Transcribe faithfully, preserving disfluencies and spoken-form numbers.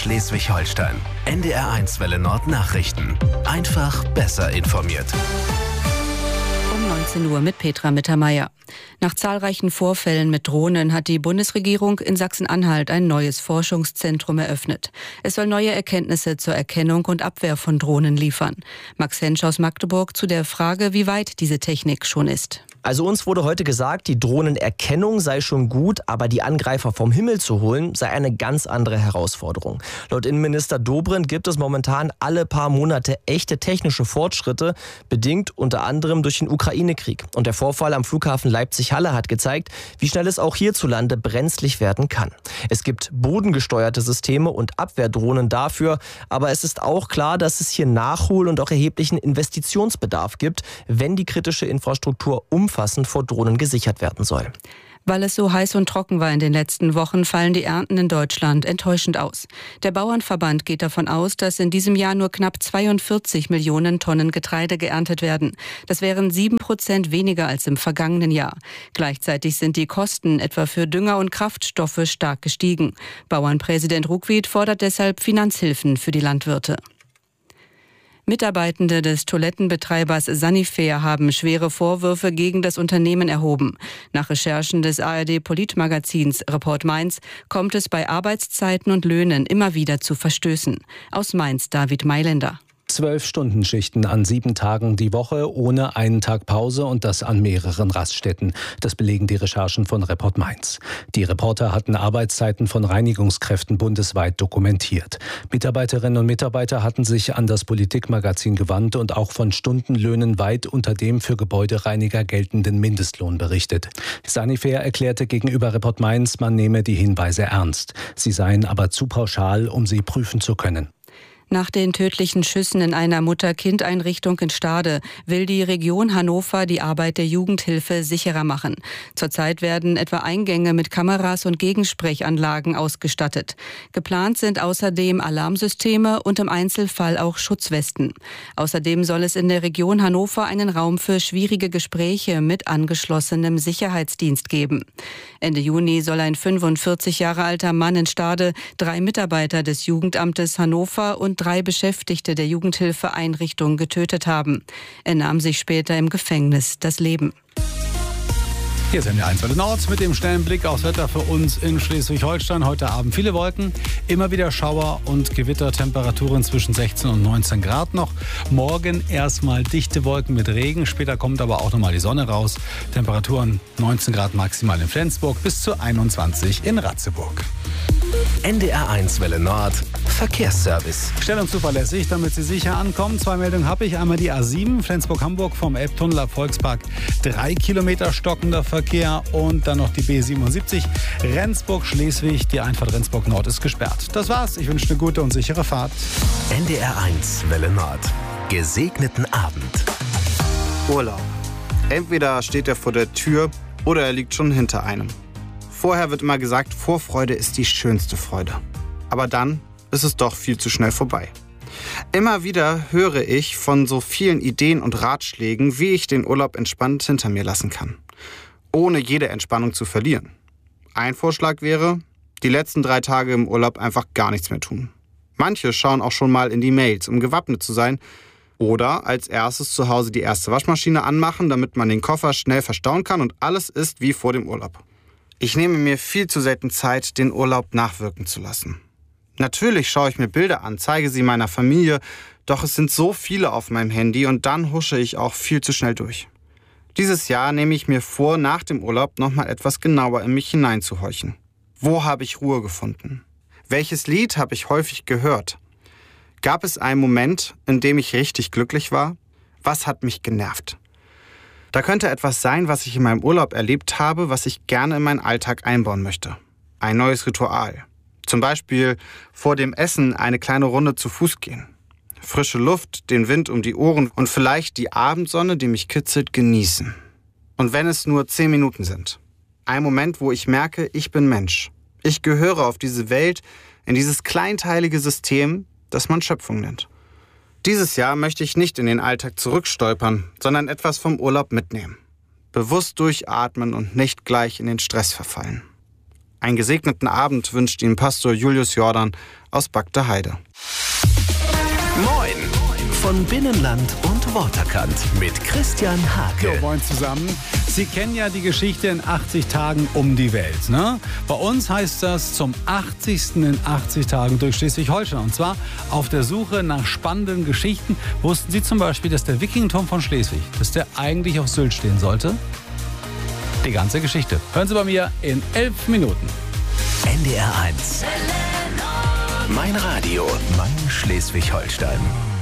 Schleswig-Holstein. N D R eins Welle Nord Nachrichten. Einfach besser informiert. Um neunzehn Uhr mit Petra Mittermeier. Nach zahlreichen Vorfällen mit Drohnen hat die Bundesregierung in Sachsen-Anhalt ein neues Forschungszentrum eröffnet. Es soll neue Erkenntnisse zur Erkennung und Abwehr von Drohnen liefern. Max Hensch aus Magdeburg zu der Frage, wie weit diese Technik schon ist. Also uns wurde heute gesagt, die Drohnenerkennung sei schon gut, aber die Angreifer vom Himmel zu holen, sei eine ganz andere Herausforderung. Laut Innenminister Dobrindt gibt es momentan alle paar Monate echte technische Fortschritte, bedingt unter anderem durch den Ukraine-Krieg. Und der Vorfall am Flughafen Leipzig-Halle hat gezeigt, wie schnell es auch hierzulande brenzlig werden kann. Es gibt bodengesteuerte Systeme und Abwehrdrohnen dafür, aber es ist auch klar, dass es hier Nachhol- und auch erheblichen Investitionsbedarf gibt, wenn die kritische Infrastruktur umfassend vor Drohnen gesichert werden soll. Weil es so heiß und trocken war in den letzten Wochen, fallen die Ernten in Deutschland enttäuschend aus. Der Bauernverband geht davon aus, dass in diesem Jahr nur knapp zweiundvierzig Millionen Tonnen Getreide geerntet werden. Das wären sieben Prozent weniger als im vergangenen Jahr. Gleichzeitig sind die Kosten etwa für Dünger und Kraftstoffe stark gestiegen. Bauernpräsident Ruckwied fordert deshalb Finanzhilfen für die Landwirte. Mitarbeitende des Toilettenbetreibers Sanifair haben schwere Vorwürfe gegen das Unternehmen erhoben. Nach Recherchen des A R D-Politmagazins Report Mainz kommt es bei Arbeitszeiten und Löhnen immer wieder zu Verstößen. Aus Mainz David Mailänder. Zwölf Stunden Schichten an sieben Tagen die Woche, ohne einen Tag Pause und das an mehreren Raststätten. Das belegen die Recherchen von Report Mainz. Die Reporter hatten Arbeitszeiten von Reinigungskräften bundesweit dokumentiert. Mitarbeiterinnen und Mitarbeiter hatten sich an das Politikmagazin gewandt und auch von Stundenlöhnen weit unter dem für Gebäudereiniger geltenden Mindestlohn berichtet. Sanifair erklärte gegenüber Report Mainz, man nehme die Hinweise ernst. Sie seien aber zu pauschal, um sie prüfen zu können. Nach den tödlichen Schüssen in einer Mutter-Kind-Einrichtung in Stade will die Region Hannover die Arbeit der Jugendhilfe sicherer machen. Zurzeit werden etwa Eingänge mit Kameras und Gegensprechanlagen ausgestattet. Geplant sind außerdem Alarmsysteme und im Einzelfall auch Schutzwesten. Außerdem soll es in der Region Hannover einen Raum für schwierige Gespräche mit angeschlossenem Sicherheitsdienst geben. Ende Juni soll ein fünfundvierzig Jahre alter Mann in Stade drei Mitarbeiter des Jugendamtes Hannover und drei Beschäftigte der Jugendhilfeeinrichtung getötet haben. Er nahm sich später im Gefängnis das Leben. Hier ist N D R eins Welle Nord mit dem schnellen Blick aufs Wetter für uns in Schleswig-Holstein. Heute Abend viele Wolken, immer wieder Schauer und Gewittertemperaturen zwischen sechzehn und neunzehn Grad noch. Morgen erstmal dichte Wolken mit Regen, später kommt aber auch nochmal die Sonne raus. Temperaturen neunzehn Grad maximal in Flensburg bis zu einundzwanzig in Ratzeburg. N D R eins Welle Nord Verkehrsservice. Schnell und zuverlässig, damit Sie sicher ankommen. Zwei Meldungen habe ich. Einmal die A sieben, Flensburg-Hamburg vom Elbtunnel ab Volkspark. Drei Kilometer stockender Verkehr. Und dann noch die B siebenundsiebzig, Rendsburg-Schleswig. Die Einfahrt Rendsburg-Nord ist gesperrt. Das war's. Ich wünsche eine gute und sichere Fahrt. N D R eins Welle Nord. Gesegneten Abend. Urlaub. Entweder steht er vor der Tür oder er liegt schon hinter einem. Vorher wird immer gesagt, Vorfreude ist die schönste Freude. Aber dann ist es doch viel zu schnell vorbei. Immer wieder höre ich von so vielen Ideen und Ratschlägen, wie ich den Urlaub entspannt hinter mir lassen kann, ohne jede Entspannung zu verlieren. Ein Vorschlag wäre, die letzten drei Tage im Urlaub einfach gar nichts mehr tun. Manche schauen auch schon mal in die Mails, um gewappnet zu sein, oder als erstes zu Hause die erste Waschmaschine anmachen, damit man den Koffer schnell verstauen kann und alles ist wie vor dem Urlaub. Ich nehme mir viel zu selten Zeit, den Urlaub nachwirken zu lassen. Natürlich schaue ich mir Bilder an, zeige sie meiner Familie, doch es sind so viele auf meinem Handy und dann husche ich auch viel zu schnell durch. Dieses Jahr nehme ich mir vor, nach dem Urlaub nochmal etwas genauer in mich hineinzuhorchen. Wo habe ich Ruhe gefunden? Welches Lied habe ich häufig gehört? Gab es einen Moment, in dem ich richtig glücklich war? Was hat mich genervt? Da könnte etwas sein, was ich in meinem Urlaub erlebt habe, was ich gerne in meinen Alltag einbauen möchte. Ein neues Ritual. Zum Beispiel vor dem Essen eine kleine Runde zu Fuß gehen. Frische Luft, den Wind um die Ohren und vielleicht die Abendsonne, die mich kitzelt, genießen. Und wenn es nur zehn Minuten sind. Ein Moment, wo ich merke, ich bin Mensch. Ich gehöre auf diese Welt, in dieses kleinteilige System, das man Schöpfung nennt. Dieses Jahr möchte ich nicht in den Alltag zurückstolpern, sondern etwas vom Urlaub mitnehmen. Bewusst durchatmen und nicht gleich in den Stress verfallen. Einen gesegneten Abend wünscht Ihnen Pastor Julius Jordan aus Bagda Heide. Moin! Von Binnenland und Waterkant mit Christian Hake. Jo, moin zusammen. Sie kennen ja die Geschichte in achtzig Tagen um die Welt, ne? Bei uns heißt das zum achtzigsten in achtzig Tagen durch Schleswig-Holstein. Und zwar auf der Suche nach spannenden Geschichten. Wussten Sie zum Beispiel, dass der Wikingturm von Schleswig, dass der eigentlich auf Sylt stehen sollte? Die ganze Geschichte hören Sie bei mir in elf Minuten. N D R eins. Mein Radio, mein Schleswig-Holstein.